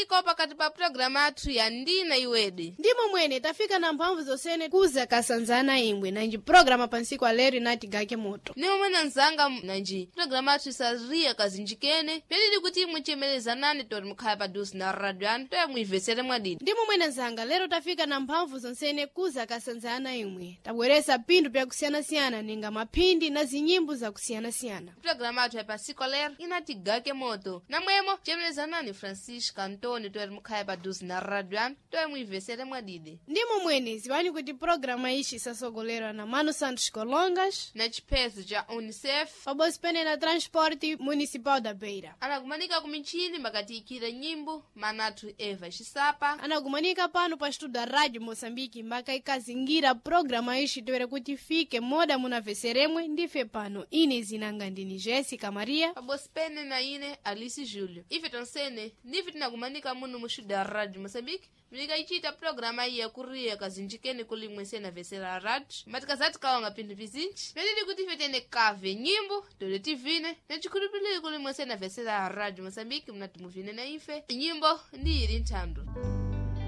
mgawanyiko pakati pa programa athu ya ndina iwedi ndimo mwene tafika na mphamvu zosene kuza kasanzana imwe nanji programa pansiku alero inati gake moto niwo mwene nzanga nanji programa athu isariya kazinjikene pelili kuti imwe chemelezanani tori mukhaya padusi na radio anu toya muivesere mwadidi ndimo mwene nzanga lero tafika na mphamvu zonsene kuza kasanzana imwe tabweresa pindu pya kusiyana-siyana ninga maphindi na zinyimbo za kusiyana-siyana programa athu ya pansiku alero inati gake moto namwemo chemelezanani Francisco Antônio tori mukhaya padusi na radio anu toya muivesere mwadidi ndimo mwene ziwani kuti programa ishi isasogolerwa na Mano Santos Colongas na chipeso cha UNICEF pabosi pene na transporte municipal da Beira anagumanika kumichini mbakatikira nyimbo manathu Eva Chisapa anagumanika pano pa estudo da Rádio Moçambique mbaka ikazingira programa ishi toera kuti fike moda munaveseremwe ndife pano ine zinanga ndini Jéssica Maria pabosi pene na ine Alice Júlio ife tonsene ndife tinagumanika muno mu estudo da Rádio Moçambique mlikaichita programa iya kuriya kazinjikeni kulimwesena vesera radio matikazati kawanga pindu vizinji pelili kuti ife tene kave nyimbo tole tivine na chikhulupilili kulimwesena vesera radio Moçambique mnati muvine na ife nyimbo ndi ili nthandu